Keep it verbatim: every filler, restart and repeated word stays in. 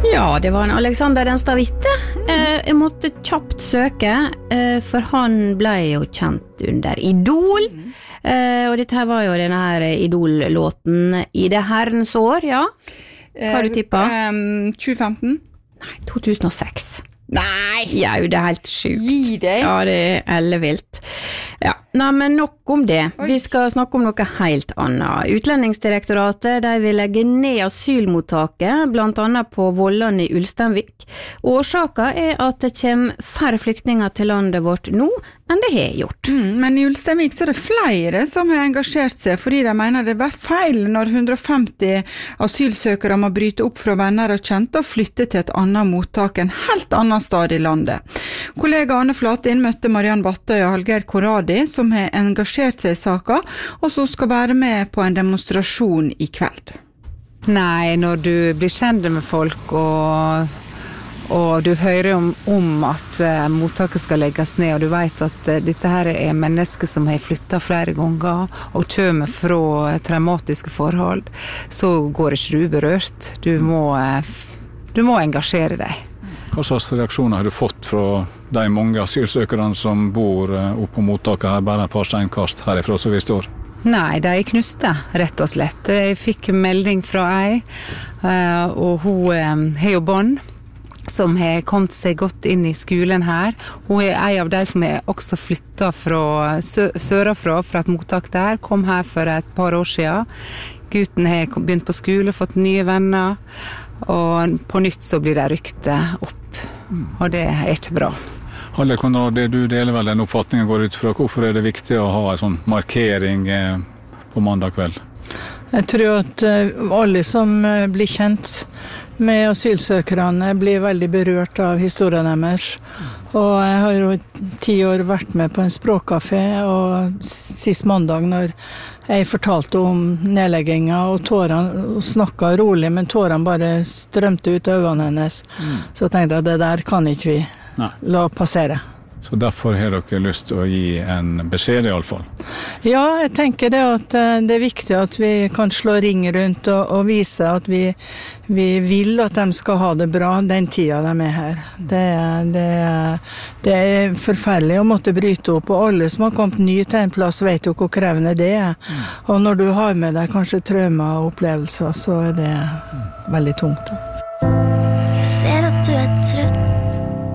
Ja, det var en Alexander Denstad Witte. Eh, jeg måtte kjapt søke, eh, for han ble jo kjent under Idol. Eh, og dette her var jo denne her Idol-låten I det herrens år, ja. Hva har du tippet? Eh, um, tjue femten? Nei, to tusen og seks. Nei! Ja, det er helt sykt. Gi deg! Ja, det er ellevilt. Ja, nei, men nok om det. Oi. Vi skal snakke om noe helt annet. Utlendingsdirektoratet, de vil legge ned asylmottaket, blant annet på Vollan I Ulsteinvik. Årsaken er at det kommer færre flyktninger til landet vårt nå enn det har gjort. Mm, men I Ulsteinvik så er det flere som har engasjert seg, fordi de mener det var feil når hundre og femti asylsøkere må bryte opp fra venner og kjente og flytte til et annet mottak, en helt annen stad I landet. Kollega Anne Flatin møtte Mariann Battøy og Hallgeir Koradi, som har engasjert seg I saken, og som skal være med på en demonstrasjon I kveld. Nei, når du blir kjent med folk og, og du hører om, om at uh, mottaket skal legges ned, og du vet at uh, dette her er mennesker som har flyttet flere ganger og kommer fra traumatiske forhold, så går ikke du berørt. Du må, uh, du må engasjere deg. Hva slags reaksjoner har du fått fra de mange asylsøkerne som bor oppe på mottaket her, bare et par steinkast herifra så vi står? Nei, de er knuste, rett og slett. Jeg fikk melding fra ei, og hun har jo barn som har kommet seg godt inn I skolen her. Hun er en av de som er også flyttet fra sørafra, fra et mottak der, kom her for et par år siden. Gutten har begynt på skole, fått nye venner, og på nytt så blir det ryktet opp. Og det er ikke bra. Halle Konrad, du deler vel den oppfatningen går ut fra. Hvorfor er det viktig å ha en sånn markering på mandag kveld? Jeg tror at alle som blir kjent med asylsøkerne blir veldig berørt av historien deres. Og jeg har jo ti år vært med på en språkkafé, og sist mandag når jeg fortalte om nedleggingen, og tårene, og snakket rolig, men tårene bare strømte ut av øynene hennes, mm. så tenkte jeg at det der kan ikke vi Nei. La passere. Så derfor har dere lyst til å gi en beskjed I alle fall? Ja, jeg tenker det at det er viktig at vi kan slå ring rundt og, og vise at vi, vi vil at de skal ha det bra den tida de er her. Det, det, det er forferdelig å måtte bryte opp, og alle som har kommet ny til en plass vet jo hvor krevende det er. Mm. Og når du har med deg kanskje traumer og opplevelser, så er det mm. veldig tungt.